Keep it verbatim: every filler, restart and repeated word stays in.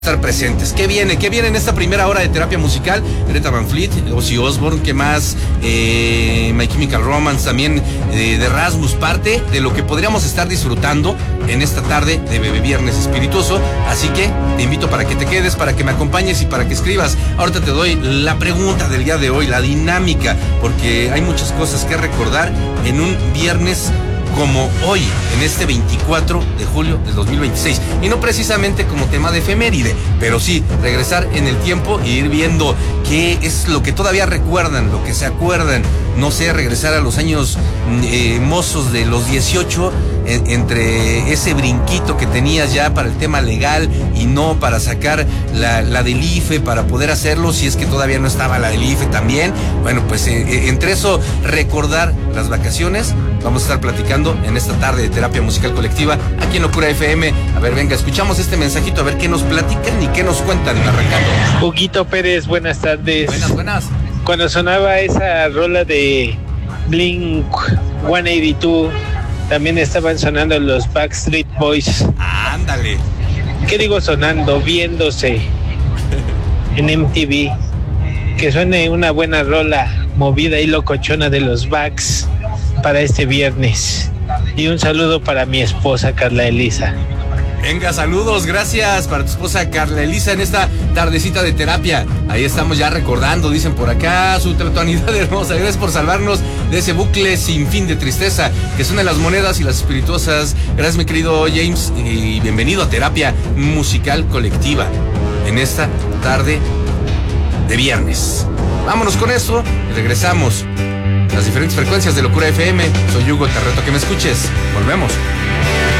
estar presentes. ¿Qué viene? ¿Qué viene en esta primera hora de terapia musical? Greta Van Fleet, Ozzy Osbourne, ¿qué más? Eh, My Chemical Romance, también eh, de Rasmus, parte de lo que podríamos estar disfrutando en esta tarde de Bebé Viernes Espirituoso. Así que te invito para que te quedes, para que me acompañes y para que escribas. Ahorita te doy la pregunta del día de hoy, la dinámica, porque hay muchas cosas que recordar en un viernes como hoy, en este veinticuatro de julio del dos mil veintiséis, y no precisamente como tema de efeméride, pero sí regresar en el tiempo e ir viendo qué es lo que todavía recuerdan, lo que se acuerdan, no sé, regresar a los años eh, mozos de los dieciocho, en, entre ese brinquito que tenías ya para el tema legal y no para sacar la, la del I F E, para poder hacerlo, si es que todavía no estaba la del I F E también. Bueno, pues eh, entre eso, recordar las vacaciones. Vamos a estar platicando en esta tarde de terapia musical colectiva aquí en Locura F M. A ver, venga, escuchamos este mensajito, a ver qué nos platican y qué nos cuentan arrancando. Huguito Pérez, buenas tardes. Buenas, buenas. Cuando sonaba esa rola de Blink ciento ochenta y dos, también estaban sonando los Backstreet Boys. Ándale. ¿Qué digo sonando? Viéndose en M T V. Que suene una buena rola movida y locochona de los Backs para este viernes. Y un saludo para mi esposa Carla Elisa. Venga, saludos, gracias para tu esposa Carla Elisa en esta tardecita de terapia. Ahí estamos ya recordando, dicen por acá, su tetuanidad hermosa. Gracias por salvarnos de ese bucle sin fin de tristeza que son en las monedas y las espirituosas. Gracias, mi querido James, y bienvenido a terapia musical colectiva en esta tarde de viernes. Vámonos con eso y regresamos. Las diferentes frecuencias de Locura F M. Soy Hugo, te reto a que me escuches. Volvemos.